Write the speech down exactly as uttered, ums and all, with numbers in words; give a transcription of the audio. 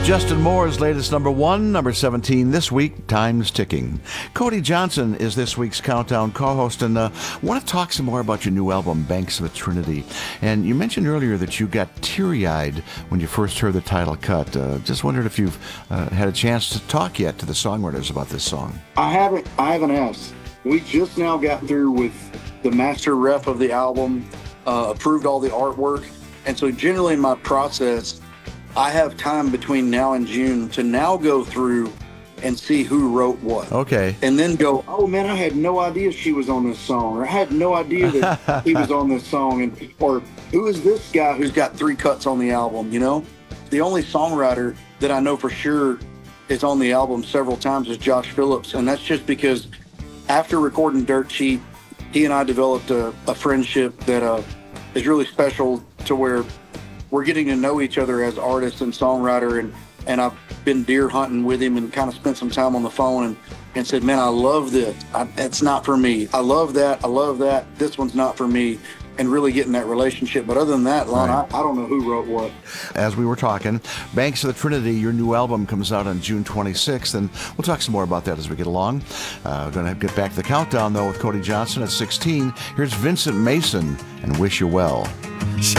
Justin Moore's latest number one, number seventeen this week, Time's Ticking. Cody Johnson is this week's Countdown co-host, and uh, I want to talk some more about your new album, Banks of the Trinity. And you mentioned earlier that you got teary-eyed when you first heard the title cut. Uh, just wondered if you've uh, had a chance to talk yet to the songwriters about this song. I haven't. I haven't asked. We just now got through with the master ref of the album, uh, approved all the artwork, and so generally in my process, I have time between now and June to now go through and see who wrote what. Okay. And then go, oh man, I had no idea she was on this song, or I had no idea that he was on this song, and or who is this guy who's got three cuts on the album, you know? The only songwriter that I know for sure is on the album several times is Josh Phillips, and that's just because after recording Dirt Cheap, he and I developed a, a friendship that uh, is really special to where we're getting to know each other as artists and songwriter, and, and I've been deer hunting with him and kind of spent some time on the phone and, and said, man, I love this. I, it's not for me. I love that. I love that. This one's not for me. And really getting that relationship. But other than that, Lon, right. I, I don't know who wrote what. As we were talking, Banks of the Trinity, your new album comes out on June twenty-sixth, and we'll talk some more about that as we get along. Uh, we're going to get back to the countdown, though, with Cody Johnson at sixteen. Here's Vincent Mason and Wish You Well. Shine